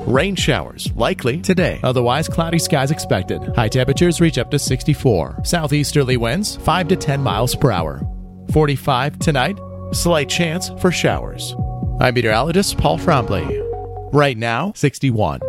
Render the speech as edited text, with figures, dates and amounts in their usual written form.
Rain showers likely today. Otherwise, cloudy skies expected. High temperatures reach up to 64. Southeasterly winds 5 to 10 miles per hour. 45 tonight. Slight chance for showers. I'm meteorologist Paul Frombley. Right now, 61.